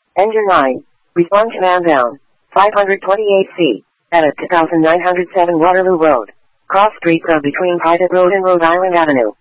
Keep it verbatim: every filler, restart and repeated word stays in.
Engine nine. Respond command down. five hundred twenty-eight C. Edit two thousand nine hundred seven Waterloo Road. Cross streets are between Private Road and Rhode Island Avenue.